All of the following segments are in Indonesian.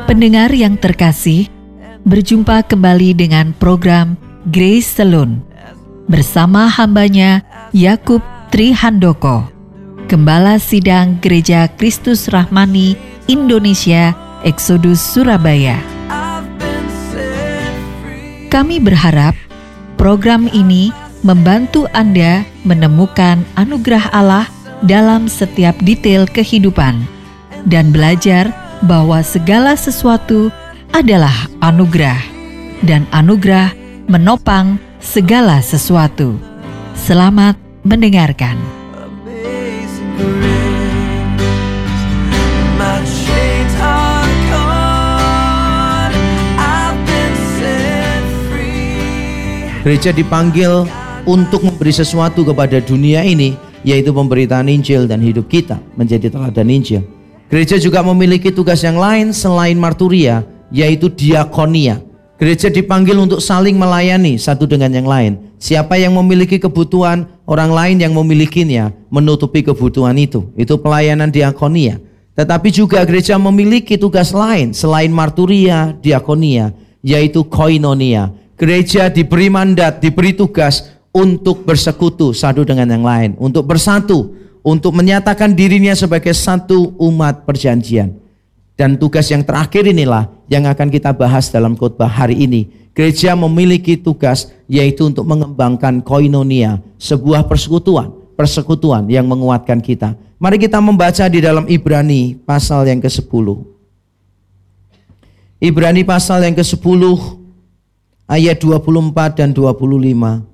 Pendengar yang terkasih, berjumpa kembali dengan program Grace Salon bersama hambanya Yakub Trihandoko, Gembala Sidang Gereja Kristus Rahmani Indonesia Exodus Surabaya. Kami berharap program ini membantu Anda menemukan anugerah Allah dalam setiap detail kehidupan dan belajar bahwa segala sesuatu adalah anugerah dan anugerah menopang segala sesuatu. Selamat mendengarkan. Gereja dipanggil untuk memberi sesuatu kepada dunia ini, yaitu pemberitaan Injil, dan hidup kita menjadi teladan Injil. Gereja juga memiliki tugas yang lain selain marturia, yaitu diakonia. Gereja dipanggil untuk saling melayani satu dengan yang lain. Siapa yang memiliki kebutuhan, orang lain yang memilikinya menutupi kebutuhan itu. Itu pelayanan diakonia. Tetapi juga gereja memiliki tugas lain selain marturia, diakonia, yaitu koinonia. Gereja diberi mandat, diberi tugas untuk bersekutu satu dengan yang lain, untuk bersatu, untuk menyatakan dirinya sebagai satu umat perjanjian. Dan tugas yang terakhir inilah yang akan kita bahas dalam khotbah hari ini. Gereja memiliki tugas yaitu untuk mengembangkan koinonia, sebuah persekutuan yang menguatkan kita. Mari kita membaca di dalam Ibrani pasal yang ke-10. Ibrani pasal yang ke-10 ayat 24 dan 25.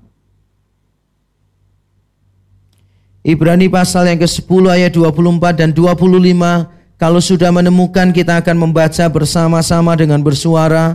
Ibrani pasal yang ke-10 ayat 24 dan 25. Kalau sudah menemukan, kita akan membaca bersama-sama dengan bersuara.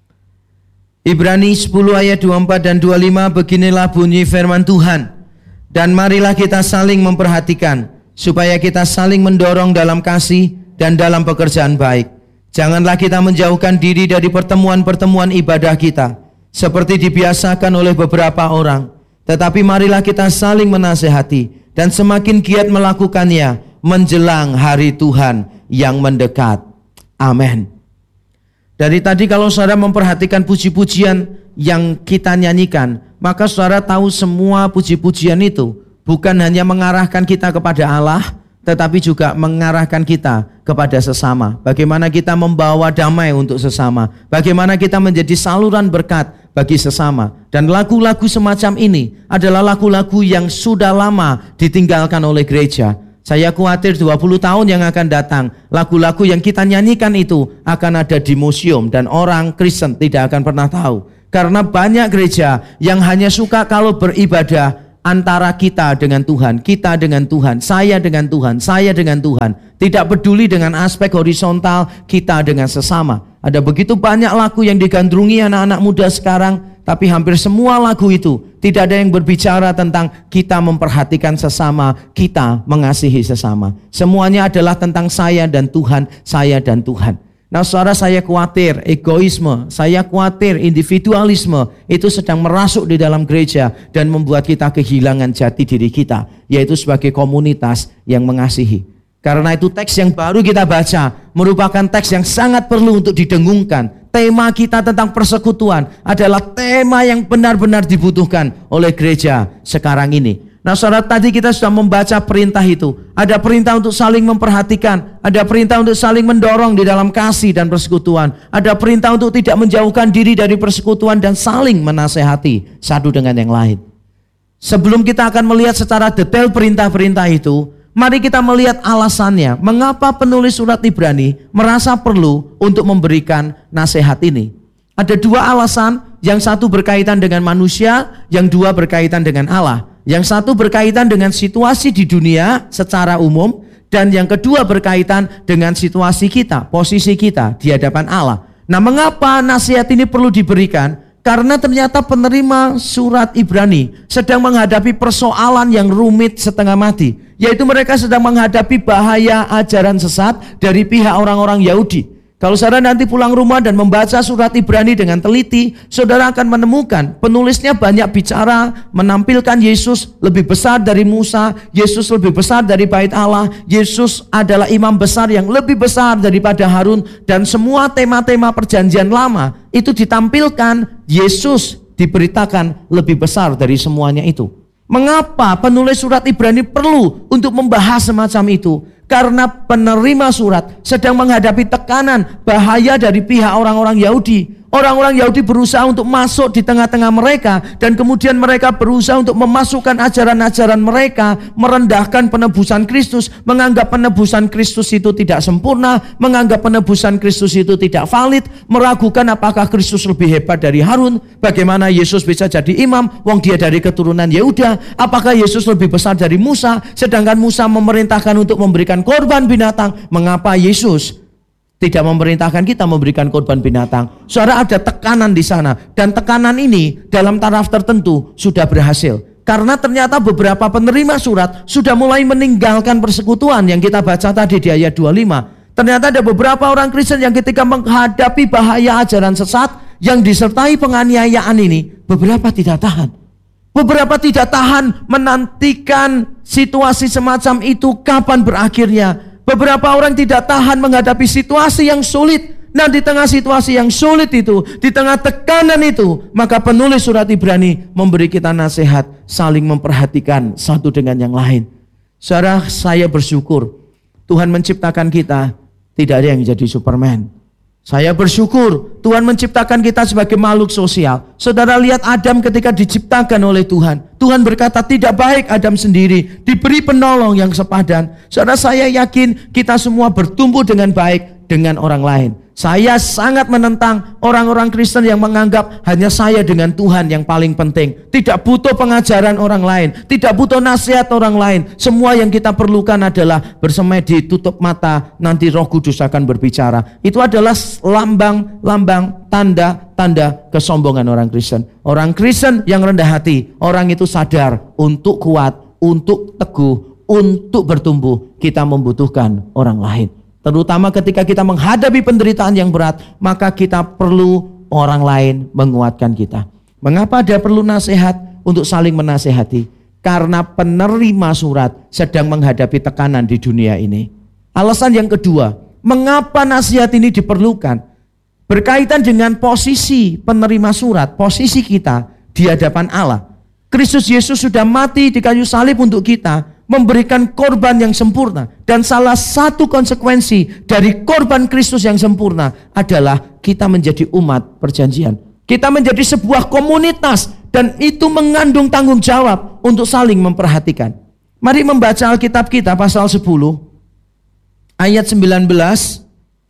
Ibrani 10 ayat 24 dan 25. Beginilah bunyi firman Tuhan. Dan marilah kita saling memperhatikan, supaya kita saling mendorong dalam kasih dan dalam pekerjaan baik. Janganlah kita menjauhkan diri dari pertemuan-pertemuan ibadah kita, seperti dibiasakan oleh beberapa orang. Tetapi marilah kita saling menasehati, dan semakin giat melakukannya menjelang hari Tuhan yang mendekat. Amin. Dari tadi kalau saudara memperhatikan puji-pujian yang kita nyanyikan, maka saudara tahu semua puji-pujian itu bukan hanya mengarahkan kita kepada Allah, tetapi juga mengarahkan kita kepada sesama. Bagaimana kita membawa damai untuk sesama, bagaimana kita menjadi saluran berkat bagi sesama. Dan lagu-lagu semacam ini adalah lagu-lagu yang sudah lama ditinggalkan oleh gereja. Saya khawatir 20 tahun yang akan datang, lagu-lagu yang kita nyanyikan itu akan ada di museum dan orang Kristen tidak akan pernah tahu. Karena banyak gereja yang hanya suka kalau beribadah antara kita dengan Tuhan, kita dengan Tuhan, saya dengan Tuhan, saya dengan Tuhan. Tidak peduli dengan aspek horizontal kita dengan sesama. Ada begitu banyak lagu yang digandrungi anak-anak muda sekarang, tapi hampir semua lagu itu tidak ada yang berbicara tentang kita memperhatikan sesama, kita mengasihi sesama. Semuanya adalah tentang saya dan Tuhan, saya dan Tuhan. Nah saudara, saya khawatir egoisme, saya khawatir individualisme itu sedang merasuk di dalam gereja dan membuat kita kehilangan jati diri kita, yaitu sebagai komunitas yang mengasihi. Karena itu teks yang baru kita baca merupakan teks yang sangat perlu untuk didengungkan. Tema kita tentang persekutuan adalah tema yang benar-benar dibutuhkan oleh gereja sekarang ini. Nah saudara, tadi kita sudah membaca perintah itu. Ada perintah untuk saling memperhatikan, ada perintah untuk saling mendorong di dalam kasih dan persekutuan, ada perintah untuk tidak menjauhkan diri dari persekutuan dan saling menasehati satu dengan yang lain. Sebelum kita akan melihat secara detail perintah-perintah itu, mari kita melihat alasannya. Mengapa penulis surat Ibrani merasa perlu untuk memberikan nasihat ini? Ada dua alasan, yang satu berkaitan dengan manusia, yang dua berkaitan dengan Allah. Yang satu berkaitan dengan situasi di dunia secara umum, dan yang kedua berkaitan dengan situasi kita, posisi kita di hadapan Allah. Nah, mengapa nasihat ini perlu diberikan? Karena ternyata penerima surat Ibrani sedang menghadapi persoalan yang rumit setengah mati, yaitu mereka sedang menghadapi bahaya ajaran sesat dari pihak orang-orang Yahudi. Kalau saudara nanti pulang rumah dan membaca surat Ibrani dengan teliti, saudara akan menemukan penulisnya banyak bicara menampilkan Yesus lebih besar dari Musa, Yesus lebih besar dari Bait Allah, Yesus adalah imam besar yang lebih besar daripada Harun, dan semua tema-tema perjanjian lama itu ditampilkan Yesus diberitakan lebih besar dari semuanya itu. Mengapa penulis surat Ibrani perlu untuk membahas semacam itu? Karena penerima surat sedang menghadapi tekanan, bahaya dari pihak orang-orang Yahudi. Orang-orang Yahudi berusaha untuk masuk di tengah-tengah mereka, dan kemudian mereka berusaha untuk memasukkan ajaran-ajaran mereka, merendahkan penebusan Kristus, menganggap penebusan Kristus itu tidak sempurna, menganggap penebusan Kristus itu tidak valid, meragukan apakah Kristus lebih hebat dari Harun, bagaimana Yesus bisa jadi imam, wong dia dari keturunan Yehuda, apakah Yesus lebih besar dari Musa, sedangkan Musa memerintahkan untuk memberikan korban binatang, mengapa Yesus tidak memerintahkan kita memberikan korban binatang? Saudara, ada tekanan di sana, dan tekanan ini dalam taraf tertentu sudah berhasil. Karena ternyata beberapa penerima surat sudah mulai meninggalkan persekutuan yang kita baca tadi di ayat 25. Ternyata ada beberapa orang Kristen yang ketika menghadapi bahaya ajaran sesat yang disertai penganiayaan ini, beberapa tidak tahan. Beberapa tidak tahan menantikan situasi semacam itu kapan berakhirnya. Beberapa orang tidak tahan menghadapi situasi yang sulit. Nah, di tengah situasi yang sulit itu, di tengah tekanan itu, maka penulis surat Ibrani memberi kita nasihat saling memperhatikan satu dengan yang lain. Saudara, saya bersyukur Tuhan menciptakan kita tidak ada yang jadi Superman. Saya bersyukur Tuhan menciptakan kita sebagai makhluk sosial. Saudara lihat Adam ketika diciptakan oleh Tuhan. Tuhan berkata tidak baik Adam sendiri, diberi penolong yang sepadan. Saudara, saya yakin kita semua bertumbuh dengan baik dengan orang lain. Saya sangat menentang orang-orang Kristen yang menganggap hanya saya dengan Tuhan yang paling penting. Tidak butuh pengajaran orang lain, tidak butuh nasihat orang lain. Semua yang kita perlukan adalah bersemedi, tutup mata, nanti Roh Kudus akan berbicara. Itu adalah lambang-lambang, tanda-tanda kesombongan orang Kristen. Orang Kristen yang rendah hati, orang itu sadar untuk kuat, untuk teguh, untuk bertumbuh, kita membutuhkan orang lain. Terutama ketika kita menghadapi penderitaan yang berat, maka kita perlu orang lain menguatkan kita. Mengapa ada perlu nasihat untuk saling menasehati? Karena penerima surat sedang menghadapi tekanan di dunia ini. Alasan yang kedua, mengapa nasihat ini diperlukan? Berkaitan dengan posisi penerima surat, posisi kita di hadapan Allah. Kristus Yesus sudah mati di kayu salib untuk kita, memberikan korban yang sempurna. Dan salah satu konsekuensi dari korban Kristus yang sempurna adalah kita menjadi umat perjanjian. Kita menjadi sebuah komunitas, dan itu mengandung tanggung jawab untuk saling memperhatikan. Mari membaca Alkitab kita pasal 10 ayat 19.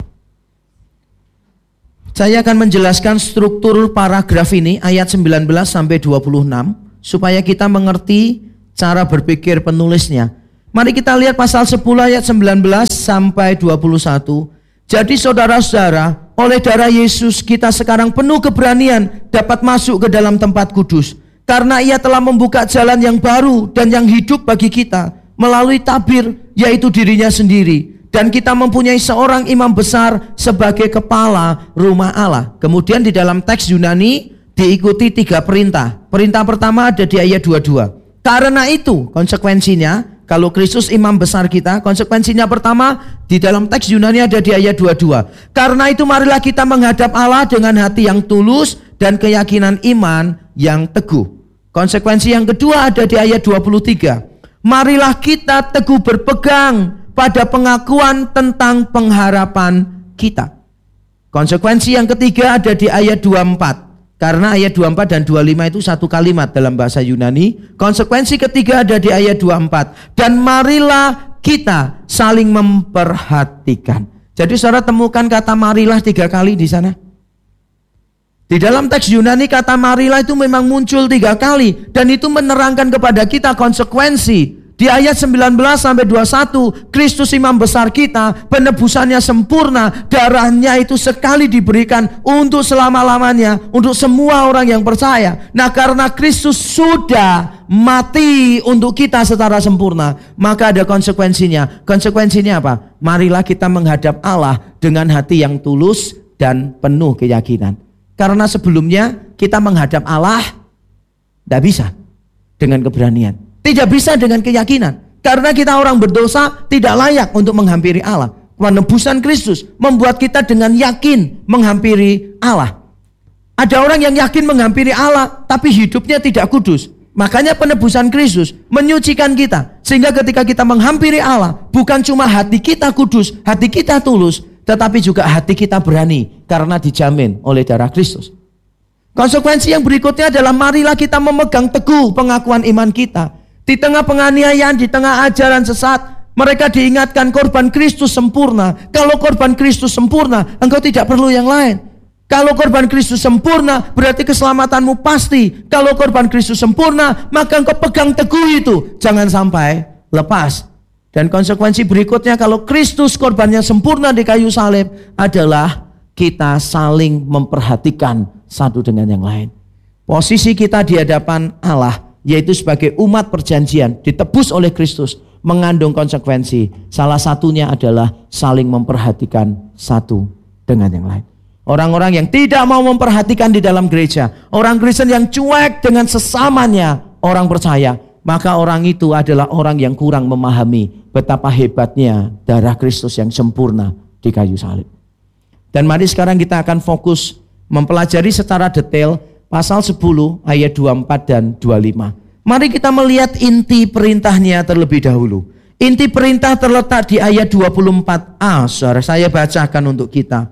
Saya akan menjelaskan struktur paragraf ini ayat 19 sampai 26 supaya kita mengerti cara berpikir penulisnya. Mari kita lihat pasal 10 ayat 19 sampai 21. Jadi saudara-saudara, oleh darah Yesus kita sekarang penuh keberanian dapat masuk ke dalam tempat kudus. Karena ia telah membuka jalan yang baru dan yang hidup bagi kita melalui tabir, yaitu dirinya sendiri. Dan kita mempunyai seorang imam besar sebagai kepala rumah Allah. Kemudian di dalam teks Yunani diikuti 3 perintah. Perintah pertama ada di ayat 22. Karena itu konsekuensinya, kalau Kristus imam besar kita, konsekuensinya pertama di dalam teks Yunani ada di ayat 22. Karena itu marilah kita menghadap Allah dengan hati yang tulus dan keyakinan iman yang teguh. Konsekuensi yang kedua ada di ayat 23. Marilah kita teguh berpegang pada pengakuan tentang pengharapan kita. Konsekuensi yang ketiga ada di ayat 24. Karena ayat 24 dan 25 itu satu kalimat dalam bahasa Yunani. Konsekuensi ketiga ada di ayat 24. Dan marilah kita saling memperhatikan. Jadi saudara temukan kata marilah 3 kali di sana. Di dalam teks Yunani kata marilah itu memang muncul 3 kali. Dan itu menerangkan kepada kita konsekuensi. Di ayat 19 sampai 21, Kristus imam besar kita, penebusannya sempurna, darahnya itu sekali diberikan untuk selama-lamanya, untuk semua orang yang percaya. Nah, karena Kristus sudah mati untuk kita secara sempurna, maka ada konsekuensinya. Konsekuensinya apa? Marilah kita menghadap Allah dengan hati yang tulus dan penuh keyakinan. Karena sebelumnya kita menghadap Allah tidak bisa dengan keberanian, tidak bisa dengan keyakinan. Karena kita orang berdosa tidak layak untuk menghampiri Allah. Penebusan Kristus membuat kita dengan yakin menghampiri Allah. Ada orang yang yakin menghampiri Allah tapi hidupnya tidak kudus. Makanya penebusan Kristus menyucikan kita. Sehingga ketika kita menghampiri Allah, bukan cuma hati kita kudus, hati kita tulus, tetapi juga hati kita berani karena dijamin oleh darah Kristus. Konsekuensi yang berikutnya adalah marilah kita memegang teguh pengakuan iman kita. Di tengah penganiayaan, di tengah ajaran sesat, mereka diingatkan korban Kristus sempurna. Kalau korban Kristus sempurna, engkau tidak perlu yang lain. Kalau korban Kristus sempurna, berarti keselamatanmu pasti. Kalau korban Kristus sempurna, maka engkau pegang teguh itu. Jangan sampai lepas. Dan konsekuensi berikutnya, kalau Kristus korbannya sempurna di kayu salib, adalah kita saling memperhatikan satu dengan yang lain. Posisi kita di hadapan Allah, yaitu sebagai umat perjanjian, ditebus oleh Kristus, mengandung konsekuensi. Salah satunya adalah saling memperhatikan satu dengan yang lain. Orang-orang yang tidak mau memperhatikan di dalam gereja, orang Kristen yang cuek dengan sesamanya orang percaya, maka orang itu adalah orang yang kurang memahami betapa hebatnya darah Kristus yang sempurna di kayu salib. Dan mari sekarang kita akan fokus mempelajari secara detail pasal 10 ayat 24 dan 25. Mari kita melihat inti perintahnya terlebih dahulu. Inti perintah terletak di ayat 24a. Saudara, saya bacakan untuk kita.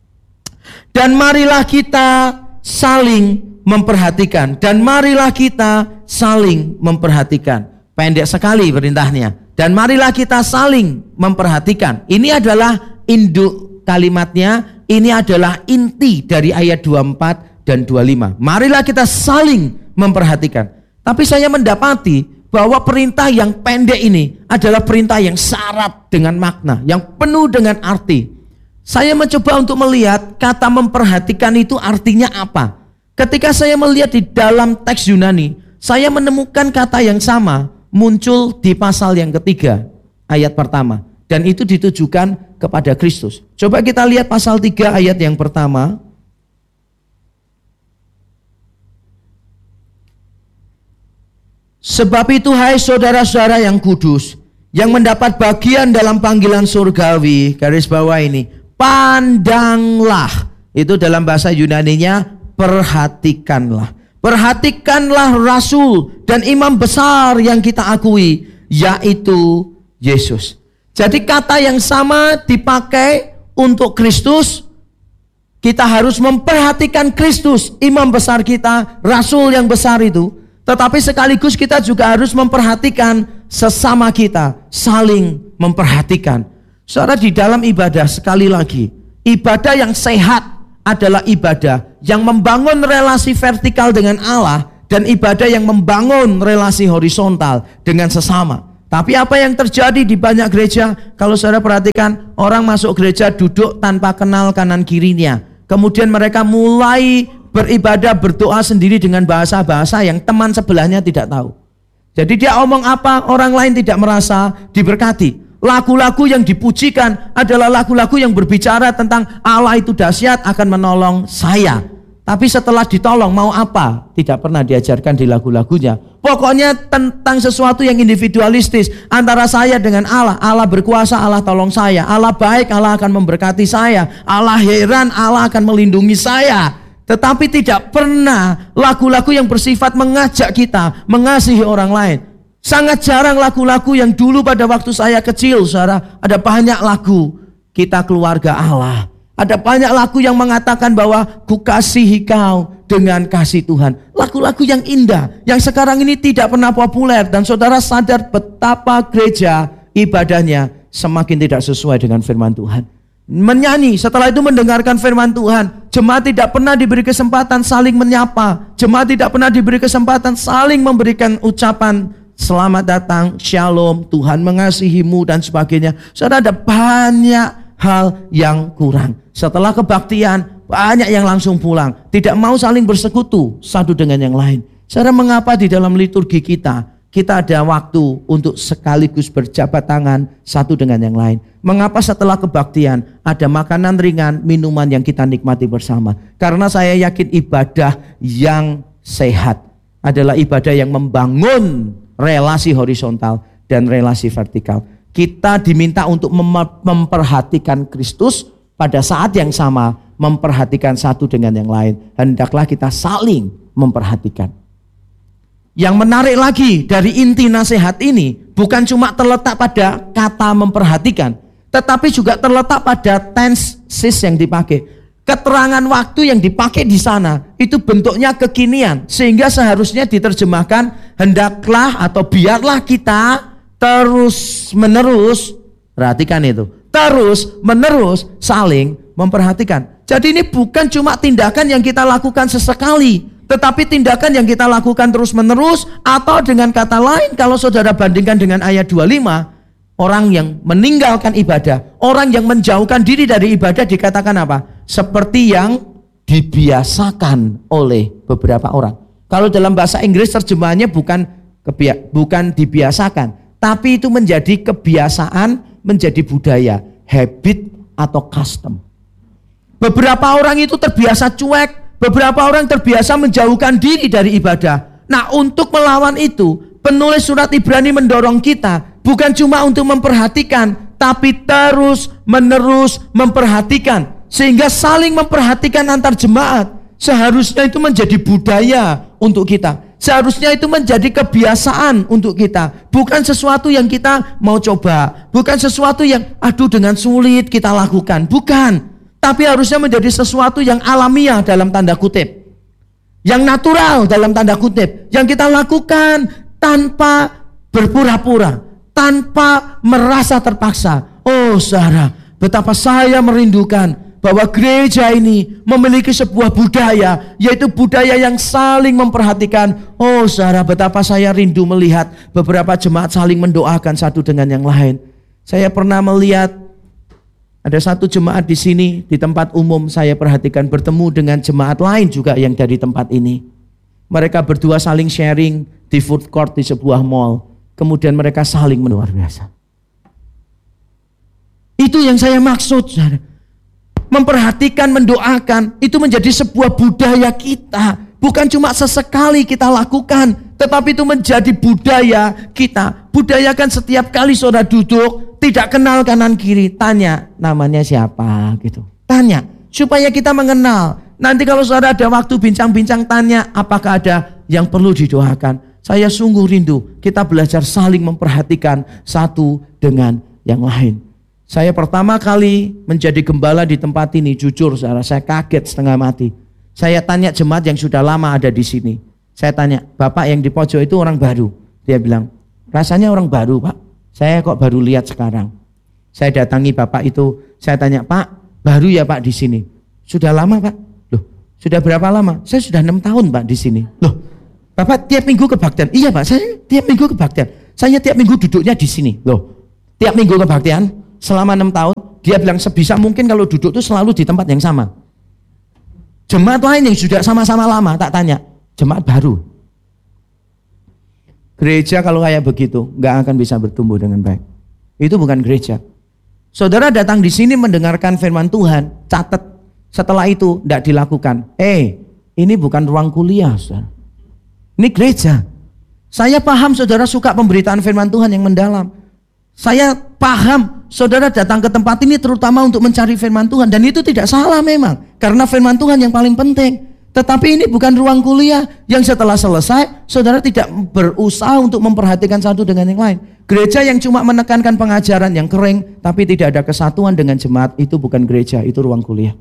Dan marilah kita saling memperhatikan. Dan marilah kita saling memperhatikan. Pendek sekali perintahnya. Dan marilah kita saling memperhatikan. Ini adalah induk kalimatnya. Ini adalah inti dari ayat 24 dan 25. Marilah kita saling memperhatikan. Tapi saya mendapati bahwa perintah yang pendek ini adalah perintah yang syarat dengan makna, yang penuh dengan arti. Saya mencoba untuk melihat kata memperhatikan itu artinya apa. Ketika saya melihat di dalam teks Yunani, saya menemukan kata yang sama muncul di pasal yang ketiga, ayat pertama. Dan itu ditujukan kepada Kristus. Coba kita lihat pasal 3 ayat yang pertama. Sebab itu hai saudara-saudara yang kudus, yang mendapat bagian dalam panggilan surgawi, garis bawah ini, pandanglah. Itu dalam bahasa Yunaninya perhatikanlah. Perhatikanlah rasul dan imam besar yang kita akui, yaitu Yesus. Jadi kata yang sama dipakai untuk Kristus. Kita harus memperhatikan Kristus, imam besar kita, rasul yang besar itu. Tetapi sekaligus kita juga harus memperhatikan sesama kita, saling memperhatikan. Saudara, di dalam ibadah, sekali lagi, ibadah yang sehat adalah ibadah yang membangun relasi vertikal dengan Allah dan ibadah yang membangun relasi horizontal dengan sesama. Tapi apa yang terjadi di banyak gereja, kalau saudara perhatikan, orang masuk gereja duduk tanpa kenal kanan kirinya. Kemudian mereka mulai beribadah, berdoa sendiri dengan bahasa-bahasa yang teman sebelahnya tidak tahu. Jadi dia omong apa, orang lain tidak merasa diberkati. Lagu-lagu yang dipujikan adalah lagu-lagu yang berbicara tentang Allah itu dahsyat, akan menolong saya. Tapi setelah ditolong mau apa? Tidak pernah diajarkan di lagu-lagunya. Pokoknya tentang sesuatu yang individualistis antara saya dengan Allah. Allah berkuasa, Allah tolong saya. Allah baik, Allah akan memberkati saya. Allah heran, Allah akan melindungi saya. Tetapi tidak pernah lagu-lagu yang bersifat mengajak kita mengasihi orang lain. Sangat jarang lagu-lagu yang dulu pada waktu saya kecil, saudara. Ada banyak lagu kita keluarga Allah. Ada banyak lagu yang mengatakan bahwa ku kasihi kau dengan kasih Tuhan. Lagu-lagu yang indah, yang sekarang ini tidak pernah populer. Dan saudara sadar betapa gereja ibadahnya semakin tidak sesuai dengan firman Tuhan. Menyanyi, setelah itu mendengarkan firman Tuhan. Jemaat tidak pernah diberi kesempatan saling menyapa. Jemaat tidak pernah diberi kesempatan saling memberikan ucapan selamat datang, shalom, Tuhan mengasihimu dan sebagainya. Saudara, ada banyak hal yang kurang. Setelah kebaktian, banyak yang langsung pulang, tidak mau saling bersekutu satu dengan yang lain. Saudara, mengapa di dalam liturgi kita kita ada waktu untuk sekaligus berjabat tangan satu dengan yang lain? Mengapa setelah kebaktian ada makanan ringan, minuman yang kita nikmati bersama? Karena saya yakin ibadah yang sehat adalah ibadah yang membangun relasi horizontal dan relasi vertikal. Kita diminta untuk memperhatikan Kristus, pada saat yang sama memperhatikan satu dengan yang lain. Hendaklah kita saling memperhatikan. Yang menarik lagi dari inti nasihat ini bukan cuma terletak pada kata memperhatikan, tetapi juga terletak pada tenses yang dipakai. Keterangan waktu yang dipakai di sana itu bentuknya kekinian, sehingga seharusnya diterjemahkan hendaklah atau biarlah kita terus menerus, perhatikan itu, terus menerus saling memperhatikan. Jadi ini bukan cuma tindakan yang kita lakukan sesekali, tetapi tindakan yang kita lakukan terus menerus. Atau dengan kata lain, kalau saudara bandingkan dengan ayat 25, orang yang meninggalkan ibadah, orang yang menjauhkan diri dari ibadah dikatakan apa? Seperti yang dibiasakan oleh beberapa orang. Kalau dalam bahasa Inggris terjemahannya bukan dibiasakan, tapi itu menjadi kebiasaan, menjadi budaya, habit atau custom. Beberapa orang itu terbiasa cuek, beberapa orang terbiasa menjauhkan diri dari ibadah. Nah, untuk melawan itu, penulis surat Ibrani mendorong kita bukan cuma untuk memperhatikan, tapi terus menerus memperhatikan, sehingga saling memperhatikan antar jemaat. Seharusnya itu menjadi budaya untuk kita. Seharusnya itu menjadi kebiasaan untuk kita. Bukan sesuatu yang kita mau coba. Bukan sesuatu yang dengan sulit kita lakukan. Bukan. Tapi harusnya menjadi sesuatu yang alamiah dalam tanda kutip. Yang natural dalam tanda kutip. Yang kita lakukan tanpa berpura-pura. Tanpa merasa terpaksa. Oh saudara, betapa saya merindukan bahwa gereja ini memiliki sebuah budaya, yaitu budaya yang saling memperhatikan. Oh saudara, betapa saya rindu melihat beberapa jemaat saling mendoakan satu dengan yang lain. Saya pernah melihat ada satu jemaat di sini, di tempat umum saya perhatikan bertemu dengan jemaat lain juga yang dari tempat ini. Mereka berdua saling sharing di food court di sebuah mall. Kemudian mereka saling luar biasa. Itu yang saya maksud, saudara. Memperhatikan, mendoakan, itu menjadi sebuah budaya kita. Bukan cuma sesekali kita lakukan, tetapi itu menjadi budaya kita. Budayakan setiap kali saudara duduk, tidak kenal kanan kiri, tanya namanya siapa gitu. Tanya, supaya kita mengenal. Nanti kalau saudara ada waktu bincang-bincang, tanya apakah ada yang perlu didoakan. Saya sungguh rindu kita belajar saling memperhatikan satu dengan yang lain. Saya pertama kali menjadi gembala di tempat ini, jujur saudara, saya kaget setengah mati. Saya tanya jemaat yang sudah lama ada di sini. Saya tanya, Bapak yang di pojok itu orang baru? Dia bilang, rasanya orang baru Pak. Saya kok baru lihat sekarang. Saya datangi Bapak itu, saya tanya, Pak, baru ya Pak di sini? Sudah lama Pak? Loh, sudah berapa lama? Saya sudah 6 tahun Pak di sini. Loh, Bapak tiap minggu kebaktian? Iya Pak, saya tiap minggu kebaktian. Saya tiap minggu duduknya di sini. Loh, tiap minggu kebaktian? Selama 6 tahun, dia bilang sebisa mungkin kalau duduk itu selalu di tempat yang sama. Jemaat lain yang sudah sama-sama lama, tak tanya, jemaat baru. Gereja kalau kayak begitu, nggak akan bisa bertumbuh dengan baik. Itu bukan gereja. Saudara datang di sini mendengarkan firman Tuhan, catat. Setelah itu tidak dilakukan. Ini bukan ruang kuliah, saudara. Ini gereja. Saya paham saudara suka pemberitaan firman Tuhan yang mendalam. Saya paham saudara datang ke tempat ini terutama untuk mencari firman Tuhan. Dan itu tidak salah memang. Karena firman Tuhan yang paling penting. Tetapi ini bukan ruang kuliah yang setelah selesai saudara tidak berusaha untuk memperhatikan satu dengan yang lain. Gereja yang cuma menekankan pengajaran yang kering tapi tidak ada kesatuan dengan jemaat, itu bukan gereja, itu ruang kuliah.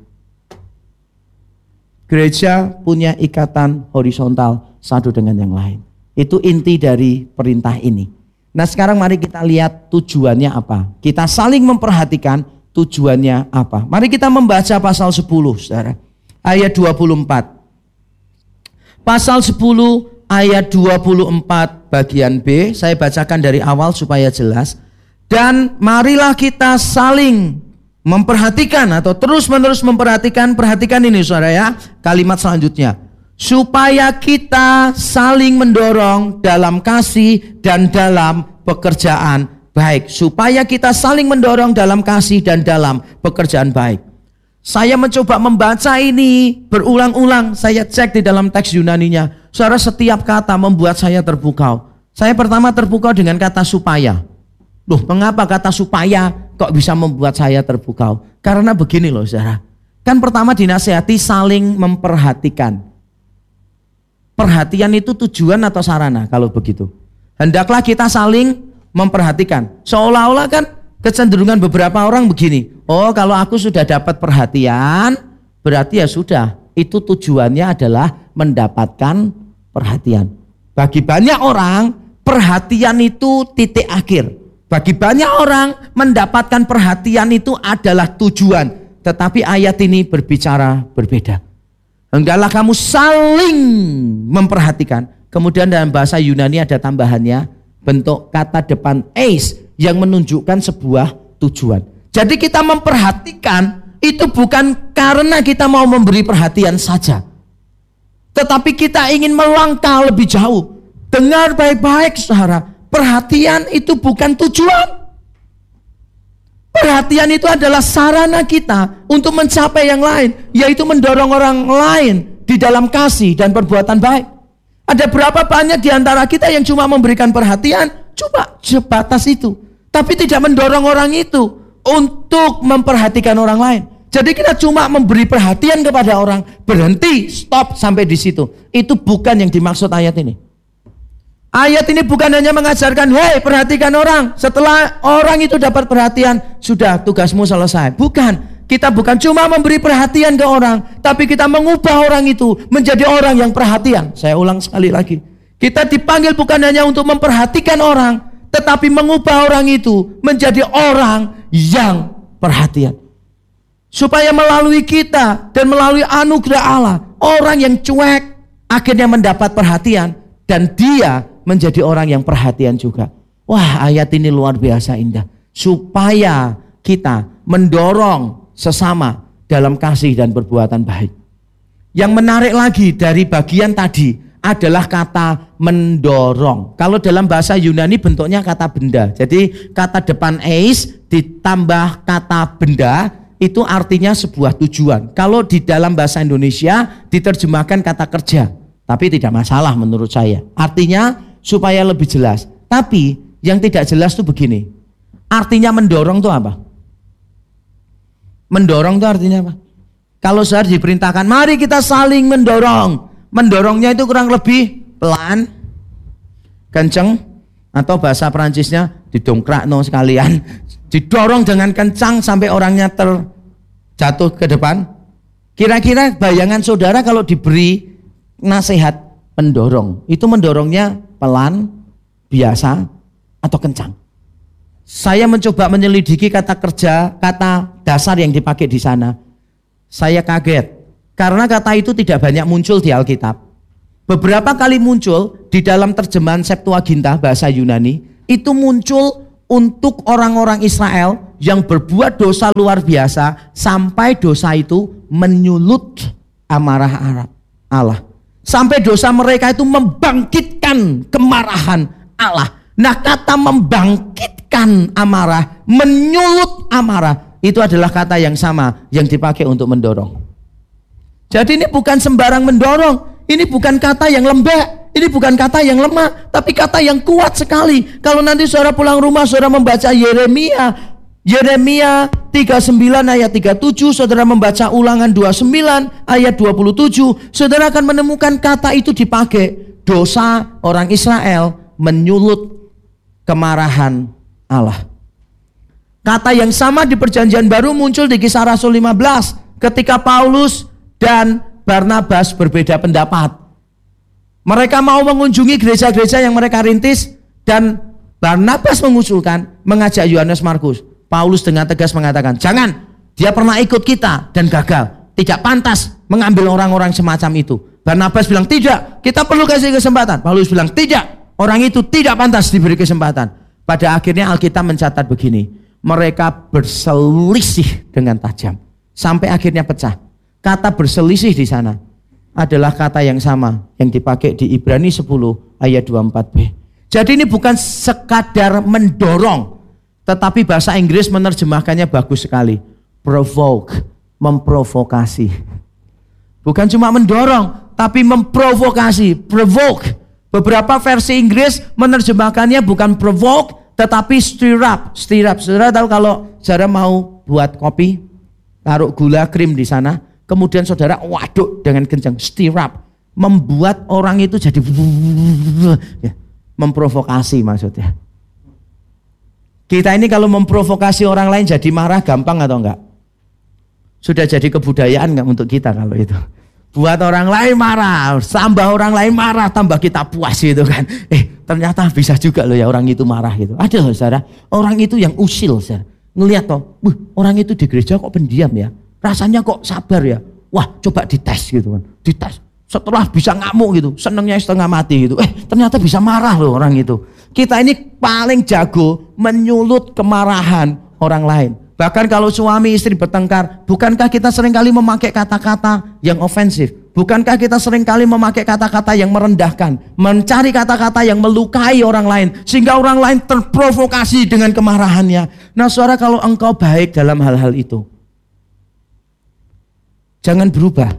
Gereja punya ikatan horizontal satu dengan yang lain. Itu inti dari perintah ini. Nah sekarang mari kita lihat tujuannya apa. Kita saling memperhatikan tujuannya apa. Mari kita membaca pasal 10 saudara. Ayat 24. Pasal 10 ayat 24 bagian B. Saya bacakan dari awal supaya jelas. Dan marilah kita saling memperhatikan atau terus menerus memperhatikan. Perhatikan ini saudara ya. Kalimat selanjutnya. supaya kita saling mendorong dalam kasih dan dalam pekerjaan baik. Supaya kita saling mendorong dalam kasih dan dalam pekerjaan baik. Saya mencoba membaca ini berulang-ulang. Saya cek di dalam teks Yunaninya. Saudara, setiap kata membuat saya terpukau. Saya pertama terpukau dengan kata supaya. Loh, mengapa kata supaya kok bisa membuat saya terpukau? Karena begini loh saudara. Kan pertama dinasihati saling memperhatikan. Perhatian itu tujuan atau sarana kalau begitu? Hendaklah kita saling memperhatikan. Seolah-olah kan kecenderungan beberapa orang begini. Oh, kalau aku sudah dapat perhatian, berarti ya sudah. Itu tujuannya adalah mendapatkan perhatian. Bagi banyak orang, perhatian itu titik akhir. Bagi banyak orang, mendapatkan perhatian itu adalah tujuan. Tetapi ayat ini berbicara berbeda. Hendaklah kamu saling memperhatikan. Kemudian dalam bahasa Yunani ada tambahannya, bentuk kata depan eis yang menunjukkan sebuah tujuan. Jadi kita memperhatikan itu bukan karena kita mau memberi perhatian saja. Tetapi kita ingin melangkah lebih jauh. Dengar baik-baik saudara, perhatian itu bukan tujuan. Perhatian itu adalah sarana kita untuk mencapai yang lain, yaitu mendorong orang lain di dalam kasih dan perbuatan baik. Ada berapa banyak di antara kita yang cuma memberikan perhatian, cuma sebatas itu. Tapi tidak mendorong orang itu untuk memperhatikan orang lain. Jadi kita cuma memberi perhatian kepada orang, berhenti, stop sampai di situ. Itu bukan yang dimaksud ayat ini. Ayat ini bukan hanya mengajarkan, hei perhatikan orang. Setelah orang itu dapat perhatian, sudah tugasmu selesai. Bukan, kita bukan cuma memberi perhatian ke orang, tapi kita mengubah orang itu menjadi orang yang perhatian. Saya ulang sekali lagi. Kita dipanggil bukan hanya untuk memperhatikan orang, tetapi mengubah orang itu menjadi orang yang perhatian. Supaya melalui kita dan melalui anugerah Allah, orang yang cuek akhirnya mendapat perhatian dan dia menjadi orang yang perhatian juga. Wah, ayat ini luar biasa indah. Supaya kita mendorong sesama dalam kasih dan perbuatan baik. Yang menarik lagi dari bagian tadi adalah kata mendorong. Kalau dalam bahasa Yunani bentuknya kata benda. Jadi kata depan eis ditambah kata benda itu artinya sebuah tujuan. Kalau di dalam bahasa Indonesia diterjemahkan kata kerja. Tapi tidak masalah menurut saya. Artinya supaya lebih jelas. Tapi yang tidak jelas itu begini. Artinya mendorong itu apa? Mendorong itu artinya apa? Kalau saya diperintahkan, mari kita saling mendorong. Mendorongnya itu kurang lebih pelan, kenceng, atau bahasa Perancisnya didongkrakno sekalian. Didorong dengan kencang sampai orangnya terjatuh ke depan. Kira-kira bayangan saudara kalau diberi nasihat mendorong, itu mendorongnya pelan, biasa, atau kencang? Saya mencoba menyelidiki kata kerja, kata dasar yang dipakai di sana. Saya kaget, karena kata itu tidak banyak muncul di Alkitab. Beberapa kali muncul di dalam terjemahan Septuaginta bahasa Yunani, itu muncul untuk orang-orang Israel yang berbuat dosa luar biasa, sampai dosa itu menyulut amarah Allah. Sampai dosa mereka itu membangkitkan kemarahan Allah. Nah, kata membangkitkan amarah, menyulut amarah, itu adalah kata yang sama yang dipakai untuk mendorong. Jadi ini bukan sembarang mendorong. Ini bukan kata yang lembek. Ini bukan kata yang lemah, tapi kata yang kuat sekali. Kalau nanti saudara pulang rumah, saudara membaca Yeremia 39 ayat 37, saudara membaca Ulangan 29 ayat 27, saudara akan menemukan kata itu dipakai. Dosa orang Israel menyulut kemarahan Allah. Kata yang sama di Perjanjian Baru muncul di Kisah Rasul 15 ketika Paulus dan Barnabas berbeda pendapat. Mereka mau mengunjungi gereja-gereja yang mereka rintis dan Barnabas mengusulkan mengajak Yohanes Markus. Paulus dengan tegas mengatakan, jangan, dia pernah ikut kita dan gagal. Tidak pantas mengambil orang-orang semacam itu. Barnabas bilang, tidak, kita perlu kasih kesempatan. Paulus bilang, tidak, orang itu tidak pantas diberi kesempatan. Pada akhirnya Alkitab mencatat begini, mereka berselisih dengan tajam. Sampai akhirnya pecah. Kata berselisih di sana adalah kata yang sama yang dipakai di Ibrani 10 ayat 24b. Jadi ini bukan sekadar mendorong, tetapi bahasa Inggris menerjemahkannya bagus sekali. Provoke, memprovokasi. Bukan cuma mendorong, tapi memprovokasi, provoke. Beberapa versi Inggris menerjemahkannya bukan provoke, tetapi stir up. Stir up. Saudara tahu kalau saudara mau buat kopi, taruh gula krim di sana, kemudian saudara waduk dengan kencang, stir up. Membuat orang itu jadi memprovokasi maksudnya. Kita ini kalau memprovokasi orang lain jadi marah gampang atau enggak? Sudah jadi kebudayaan enggak untuk kita kalau itu? Buat orang lain marah, tambah orang lain marah, tambah kita puas gitu kan. Ternyata bisa juga loh ya orang itu marah gitu. Ada loh saudara, orang itu yang usil saudara. Ngelihat toh, orang itu di gereja kok pendiam ya. Rasanya kok sabar ya. Wah coba dites gitu kan, dites. Setelah bisa ngamuk gitu, senengnya setengah mati gitu. Ternyata bisa marah loh orang itu. Kita ini paling jago menyulut kemarahan orang lain. Bahkan kalau suami istri bertengkar, bukankah kita seringkali memakai kata-kata yang ofensif? Bukankah kita seringkali memakai kata-kata yang merendahkan? Mencari kata-kata yang melukai orang lain, sehingga orang lain terprovokasi dengan kemarahannya. Nah saudara, kalau engkau baik dalam hal-hal itu, jangan berubah.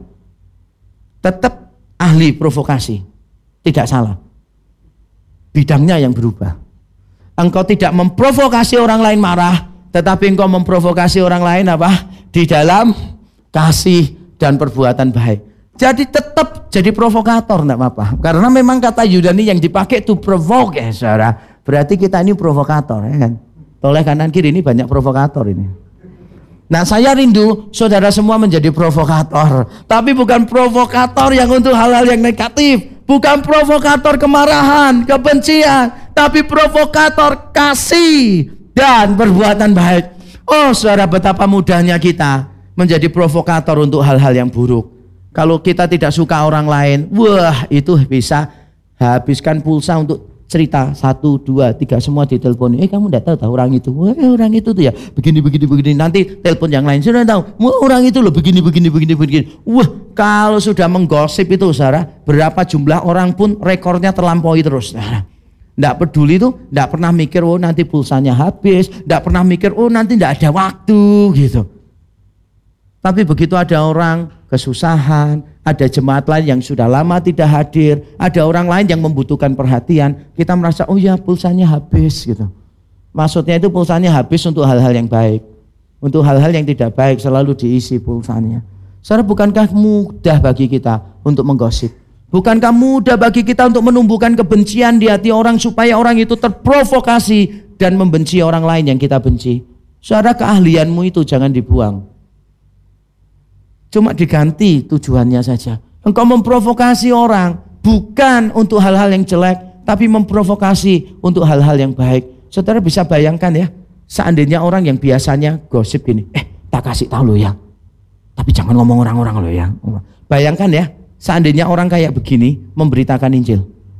Tetap ahli provokasi, tidak salah. Bidangnya yang berubah. Engkau tidak memprovokasi orang lain marah, tetapi engkau memprovokasi orang lain apa? Di dalam kasih dan perbuatan baik. Jadi tetap jadi provokator, enggak apa-apa. Karena memang kata Yunani yang dipakai to provoke ya saudara. Berarti kita ini provokator ya kan. Oleh kanan kiri ini banyak provokator ini. Nah saya rindu saudara semua menjadi provokator. Tapi bukan provokator yang untuk hal-hal yang negatif. Bukan provokator kemarahan, kebencian. Tapi provokator kasih dan perbuatan baik. Oh saudara, betapa mudahnya kita menjadi provokator untuk hal-hal yang buruk. Kalau kita tidak suka orang lain, wah itu bisa habiskan pulsa untuk cerita 1, 2, 3 semua ditelepon. Kamu tidak tahu orang itu? Wah orang itu tuh ya begini. Nanti telepon yang lain, sudah tahu. Wah orang itu loh begini. Wah kalau sudah menggosip itu saudara, berapa jumlah orang pun rekornya terlampaui terus. Tidak peduli tuh, tidak pernah mikir oh nanti pulsanya habis, tidak pernah mikir oh nanti tidak ada waktu gitu. Tapi begitu ada orang kesusahan, ada jemaat lain yang sudah lama tidak hadir, ada orang lain yang membutuhkan perhatian, kita merasa oh ya pulsanya habis gitu. Maksudnya itu pulsanya habis untuk hal-hal yang baik. Untuk hal-hal yang tidak baik selalu diisi pulsanya. Saudara, bukankah mudah bagi kita untuk menggosip? Bukankah mudah bagi kita untuk menumbuhkan kebencian di hati orang supaya orang itu terprovokasi dan membenci orang lain yang kita benci? Saudara, keahlianmu itu jangan dibuang. Cuma diganti tujuannya saja. Engkau memprovokasi orang bukan untuk hal-hal yang jelek, tapi memprovokasi untuk hal-hal yang baik. Saudara bisa bayangkan ya, seandainya orang yang biasanya gosip gini, tak kasih tahu lo ya, tapi jangan ngomong orang-orang lo ya. Bayangkan ya, seandainya orang kayak begini memberitakan Injil.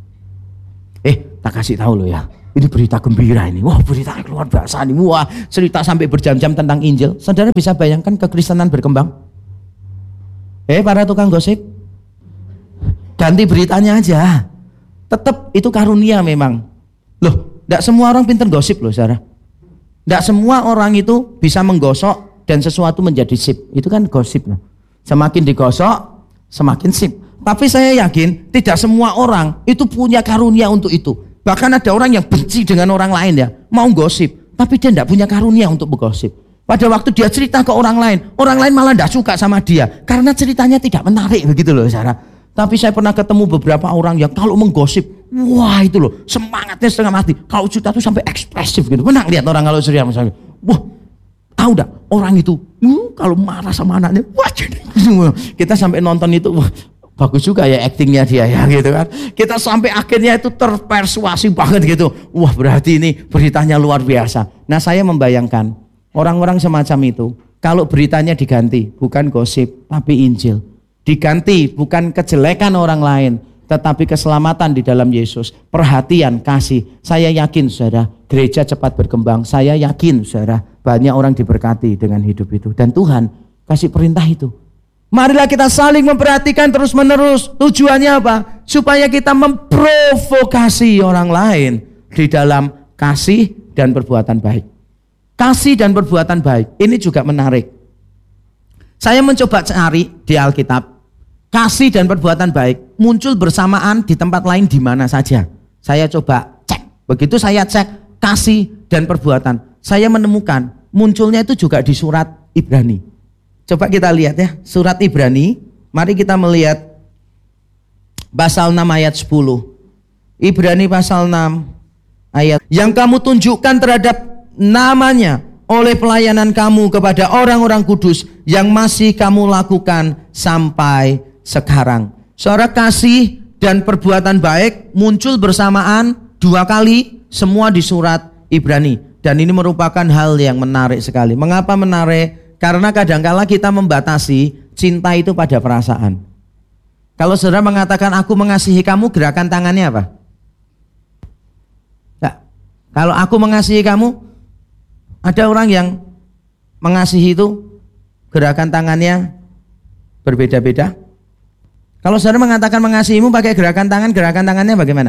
Tak kasih tahu lo ya, ini berita gembira ini. Wah berita luar biasa nih. Wah cerita sampai berjam-jam tentang Injil. Saudara bisa bayangkan kekristenan berkembang? Para tukang gosip, ganti beritanya aja. Tetap itu karunia memang. Loh, tidak semua orang pintar gosip loh saudara. Tidak semua orang itu bisa menggosok dan sesuatu menjadi sip. Itu kan gosip loh. Semakin digosok, semakin sip. Tapi saya yakin tidak semua orang itu punya karunia untuk itu. Bahkan ada orang yang benci dengan orang lain ya, mau gosip, tapi dia tidak punya karunia untuk bergosip. Pada waktu dia cerita ke orang lain malah tidak suka sama dia karena ceritanya tidak menarik begitu loh saudara. Tapi saya pernah ketemu beberapa orang yang kalau menggosip, wah itu loh semangatnya setengah mati. Kalau cerita tuh sampai ekspresif gitu. Pernah lihat orang kalau cerita misalnya, wah tahu dah orang itu, kalau marah sama anaknya, wah kita sampai nonton itu, wah bagus juga ya aktingnya dia ya gitu kan. Kita sampai akhirnya itu terpersuasi banget gitu. Wah berarti ini beritanya luar biasa. Nah saya membayangkan orang-orang semacam itu, kalau beritanya diganti, bukan gosip, tapi Injil. Diganti, bukan kejelekan orang lain, tetapi keselamatan di dalam Yesus. Perhatian, kasih. Saya yakin, saudara, gereja cepat berkembang. Saya yakin, saudara, banyak orang diberkati dengan hidup itu. Dan Tuhan kasih perintah itu. Marilah kita saling memperhatikan terus menerus. Tujuannya apa? Supaya kita memprovokasi orang lain di dalam kasih dan perbuatan baik. Kasih dan perbuatan baik ini juga menarik. Saya mencoba cari di Alkitab, kasih dan perbuatan baik muncul bersamaan di tempat lain di mana saja. Saya coba cek. Begitu saya cek kasih dan perbuatan, saya menemukan munculnya itu juga di surat Ibrani. Coba kita lihat ya, surat Ibrani. Mari kita melihat pasal 6 ayat 10. Ibrani pasal 6 ayat. Yang kamu tunjukkan terhadap namanya oleh pelayanan kamu kepada orang-orang kudus yang masih kamu lakukan sampai sekarang. Saudara, kasih dan perbuatan baik muncul bersamaan 2 kali, semua di surat Ibrani. Dan ini merupakan hal yang menarik sekali. Mengapa menarik? Karena kadangkala kita membatasi cinta itu pada perasaan. Kalau saudara mengatakan aku mengasihi kamu, gerakan tangannya apa? Ya. Kalau aku mengasihi kamu, ada orang yang mengasihi itu gerakan tangannya berbeda-beda. Kalau saudara mengatakan mengasihimu pakai gerakan tangannya bagaimana?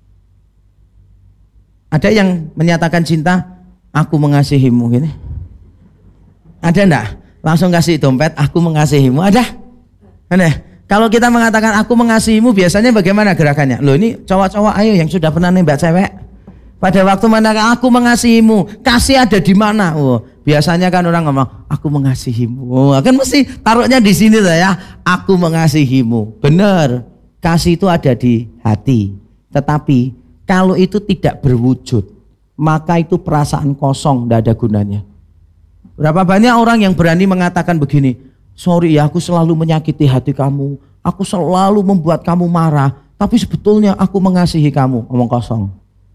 Ada yang menyatakan cinta, aku mengasihimu gini. Ada enggak? Langsung kasih dompet, aku mengasihimu. Ada? Kalau kita mengatakan aku mengasihimu, biasanya bagaimana gerakannya? Loh, ini cowok-cowok ayo yang sudah pernah nembak cewek. Pada waktu mengatakan aku mengasihimu, kasih ada di mana? Oh, biasanya kan orang ngomong aku mengasihimu. Oh, kan mesti taruhnya di sini lah ya. Aku mengasihimu. Benar. Kasih itu ada di hati. Tetapi kalau itu tidak berwujud, maka itu perasaan kosong, tidak ada gunanya. Berapa banyak orang yang berani mengatakan begini, sorry ya, aku selalu menyakiti hati kamu, aku selalu membuat kamu marah, tapi sebetulnya aku mengasihi kamu. Omong kosong.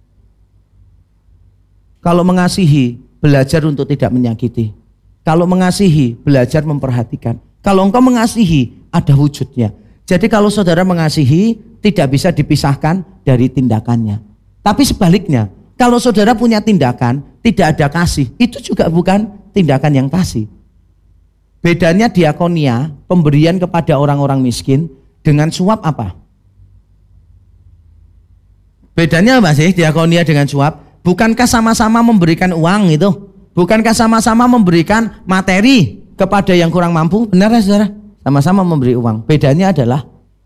Kalau mengasihi, belajar untuk tidak menyakiti. Kalau mengasihi, belajar memperhatikan. Kalau engkau mengasihi, ada wujudnya. Jadi kalau saudara mengasihi, tidak bisa dipisahkan dari tindakannya. Tapi sebaliknya, kalau saudara punya tindakan, tidak ada kasih, itu juga bukan tindakan yang kasih. Bedanya diakonia, pemberian kepada orang-orang miskin, dengan suap apa? Bedanya apa sih diakonia dengan suap? Bukankah sama-sama memberikan uang itu? Bukankah sama-sama memberikan materi kepada yang kurang mampu? Benar ya saudara? Sama-sama memberi uang. Bedanya adalah,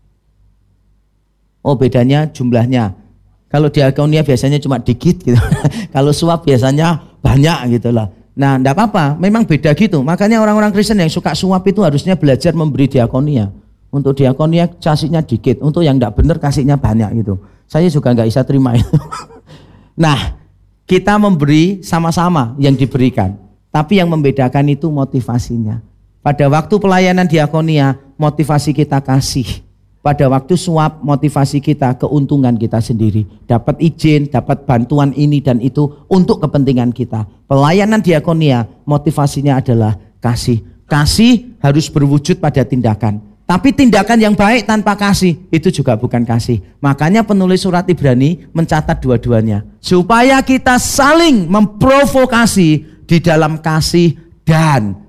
bedanya jumlahnya. Kalau diakonia biasanya cuma dikit gitu. Kalau suap biasanya banyak gitu lah. Nah, enggak apa-apa, memang beda gitu. Makanya orang-orang Kristen yang suka suap itu harusnya belajar memberi diakonia. Untuk diakonia kasihnya dikit, untuk yang enggak benar kasihnya banyak gitu. Saya juga enggak bisa terima itu. Nah, kita memberi sama-sama yang diberikan. Tapi yang membedakan itu motivasinya. Pada waktu pelayanan diakonia, motivasi kita kasih. Pada waktu suap, motivasi kita keuntungan kita sendiri. Dapat izin, dapat bantuan ini dan itu untuk kepentingan kita. Pelayanan diakonia, motivasinya adalah kasih. Kasih harus berwujud pada tindakan. Tapi tindakan yang baik tanpa kasih, itu juga bukan kasih. Makanya penulis surat Ibrani mencatat dua-duanya. Supaya kita saling memprovokasi di dalam kasih dan